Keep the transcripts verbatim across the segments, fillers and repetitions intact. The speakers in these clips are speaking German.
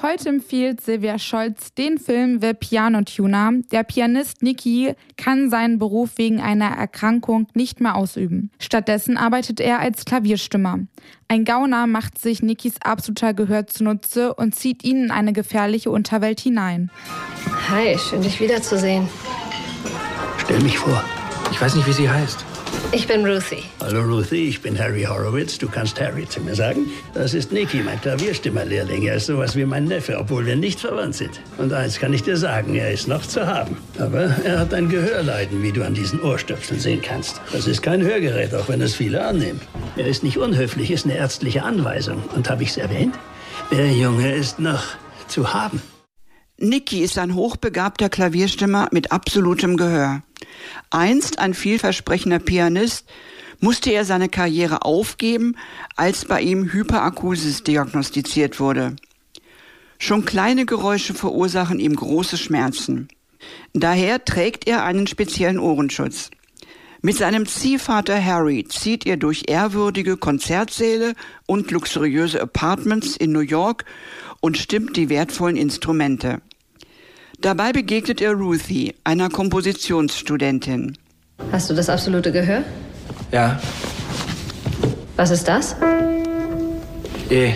Heute empfiehlt Silvia Scholz den Film The Piano Tuner. Der Pianist Nicky kann seinen Beruf wegen einer Erkrankung nicht mehr ausüben. Stattdessen arbeitet er als Klavierstimmer. Ein Gauner macht sich Nickys absoluter Gehör zunutze und zieht ihn in eine gefährliche Unterwelt hinein. Hi, schön dich wiederzusehen. Stell mich vor. Ich weiß nicht, wie sie heißt. Ich bin Ruthie. Hallo Ruthie, ich bin Harry Horowitz. Du kannst Harry zu mir sagen. Das ist Nicky, mein Klavierstimmerlehrling. Er ist sowas wie mein Neffe, obwohl wir nicht verwandt sind. Und eins kann ich dir sagen, er ist noch zu haben. Aber er hat ein Gehörleiden, wie du an diesen Ohrstöpseln sehen kannst. Das ist kein Hörgerät, auch wenn es viele annehmen. Er ist nicht unhöflich, ist eine ärztliche Anweisung. Und habe ich es erwähnt? Der Junge ist noch zu haben. Nicky ist ein hochbegabter Klavierstimmer mit absolutem Gehör. Einst ein vielversprechender Pianist, musste er seine Karriere aufgeben, als bei ihm Hyperakusis diagnostiziert wurde. Schon kleine Geräusche verursachen ihm große Schmerzen. Daher trägt er einen speziellen Ohrenschutz. Mit seinem Ziehvater Harry zieht er durch ehrwürdige Konzertsäle und luxuriöse Apartments in New York und stimmt die wertvollen Instrumente. Dabei begegnet er Ruthie, einer Kompositionsstudentin. Hast du das absolute Gehör? Ja. Was ist das? E.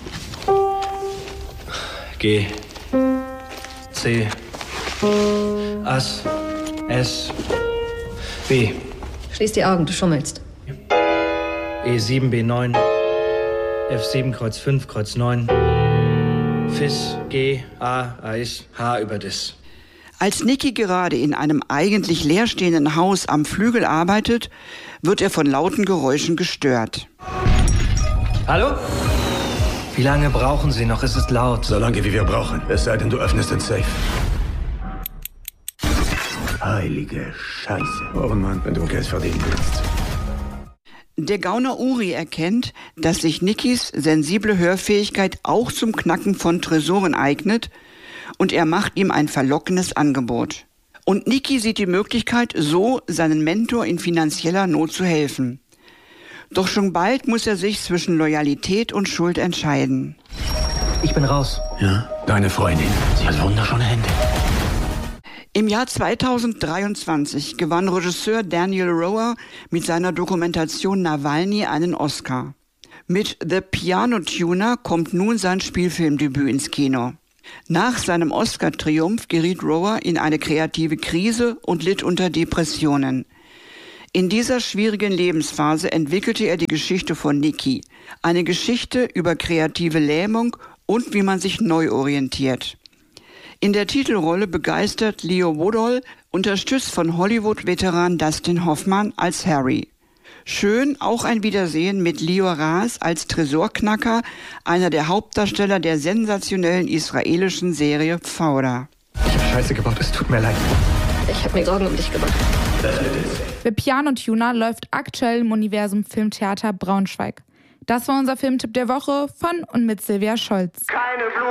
G. C. As. S. B. Schließ die Augen, du schummelst. E sieben, B neun. F sieben, Kreuz fünf, Kreuz neun. Fis, G, A, Eis, H über Dis. Als Nicky gerade in einem eigentlich leerstehenden Haus am Flügel arbeitet, wird er von lauten Geräuschen gestört. Hallo? Wie lange brauchen Sie noch? Es ist laut. So lange, wie wir brauchen. Es sei denn, du öffnest den Safe. Heilige Scheiße. Oh Mann, wenn du Geld verdienen willst. Der Gauner Uri erkennt, dass sich Nickys sensible Hörfähigkeit auch zum Knacken von Tresoren eignet, und er macht ihm ein verlockendes Angebot. Und Nicky sieht die Möglichkeit, so seinen Mentor in finanzieller Not zu helfen. Doch schon bald muss er sich zwischen Loyalität und Schuld entscheiden. Ich bin raus. Ja? Deine Freundin. Sie hat wunderschöne Hände. Im Jahr zweitausenddreiundzwanzig gewann Regisseur Daniel Roher mit seiner Dokumentation Nawalny einen Oscar. Mit The Piano Tuner kommt nun sein Spielfilmdebüt ins Kino. Nach seinem Oscar-Triumph geriet Roher in eine kreative Krise und litt unter Depressionen. In dieser schwierigen Lebensphase entwickelte er die Geschichte von Nicky, eine Geschichte über kreative Lähmung und wie man sich neu orientiert. In der Titelrolle begeistert Leo Woodall, unterstützt von Hollywood-Veteran Dustin Hoffman als Harry. Schön auch ein Wiedersehen mit Lior Raz als Tresorknacker, einer der Hauptdarsteller der sensationellen israelischen Serie Fauda. Ich habe Scheiße gebaut, es tut mir leid. Ich habe mir Sorgen um dich gemacht. The Piano Tuner läuft aktuell im Universum Filmtheater Braunschweig. Das war unser Filmtipp der Woche von und mit Silvia Scholz. Keine Blumen.